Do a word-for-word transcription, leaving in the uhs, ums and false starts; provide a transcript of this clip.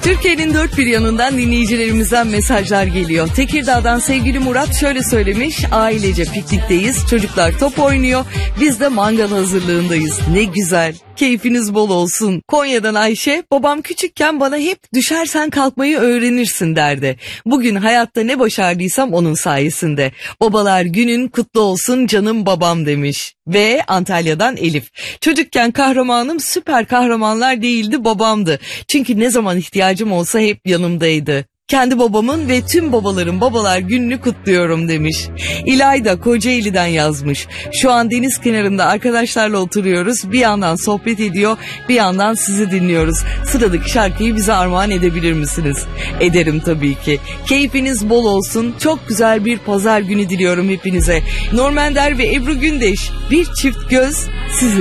Türkiye'nin dört bir yanından dinleyicilerimizden mesajlar geliyor. Tekirdağ'dan sevgili Murat şöyle söylemiş: ailece piknikteyiz, çocuklar top oynuyor, biz de mangal hazırlığındayız. Ne güzel, keyfiniz bol olsun. Konya'dan Ayşe, babam küçükken bana hep düşersen kalkmayı öğrenirsin derdi. Bugün hayatta ne başardıysam onun sayesinde. Babalar günün kutlu olsun canım babam demiş. Ve Antalya'dan Elif, çocukken kahramanım süper kahramanlar değildi, babamdı. Çünkü ne zaman ihtiyacım olsa hep yanımdaydı. Kendi babamın ve tüm babaların babalar gününü kutluyorum demiş. İlayda Kocaeli'den yazmış. Şu an deniz kenarında arkadaşlarla oturuyoruz. Bir yandan sohbet ediyor, bir yandan sizi dinliyoruz. Sıradaki şarkıyı bize armağan edebilir misiniz? Ederim tabii ki. Keyfiniz bol olsun. Çok güzel bir pazar günü diliyorum hepinize. Norman Der ve Ebru Gündeş, bir çift göz sizin.